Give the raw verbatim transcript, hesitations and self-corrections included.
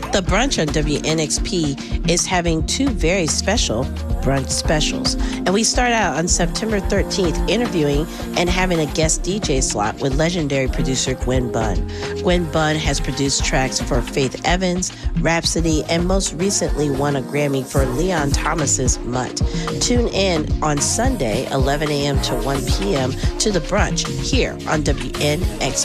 The brunch on W N X P is having two very special brunch specials. And we start out on September thirteenth interviewing and having a guest D J slot with legendary producer Gwen Bunn. Gwen Bunn has produced tracks for Faith Evans, Rhapsody, and most recently won a Grammy for Leon Thomas's Mutt. Tune in on Sunday, eleven a.m. to one p.m. to the brunch here on W N X P.